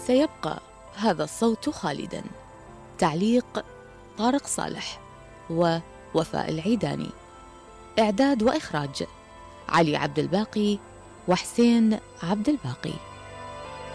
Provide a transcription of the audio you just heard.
سيبقى هذا الصوت خالدا. تعليق طارق صالح ووفاء العيداني. إعداد وإخراج علي عبد الباقي وحسين عبد الباقي.